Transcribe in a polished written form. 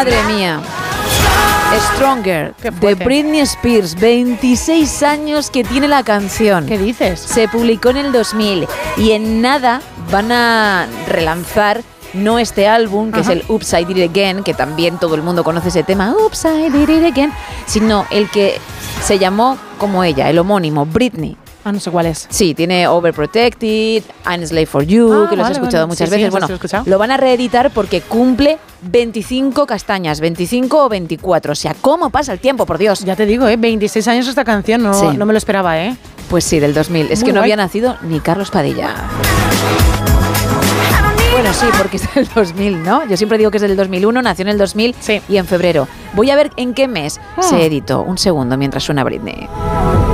Madre mía. Stronger, de Britney Spears, 26 años que tiene la canción. ¿Qué dices? Se publicó en el 2000 y en nada van a relanzar no este álbum, que es el Oops, I Did It Again, que también todo el mundo conoce ese tema, Oops, I Did It Again, sino el que se llamó como ella, el homónimo, Britney. Ah, no sé cuál es. Sí, tiene Overprotected, I'm a Slave for You, que lo has escuchado muchas veces. Sí, bueno, escuchado. lo van a reeditar porque cumple 25 castañas, 25 o 24. O sea, ¿cómo pasa el tiempo, por Dios? Ya te digo, 26 años esta canción, no me lo esperaba, ¿eh? Pues sí, del 2000. Es Muy que no guay. había nacido ni Carlos Padilla. Bueno, sí, porque es del 2000, ¿no? Yo siempre digo que es del 2001, nació en el 2000 y en febrero. Voy a ver en qué mes se editó. Un segundo mientras suena Britney.